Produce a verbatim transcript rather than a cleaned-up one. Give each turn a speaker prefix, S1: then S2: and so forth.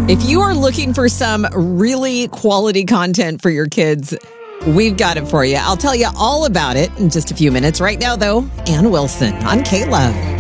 S1: If you are looking for some really quality content for your kids, we've got it for you. I'll tell you all about it in just a few minutes. Right now, though, Ann Wilson on K-Love.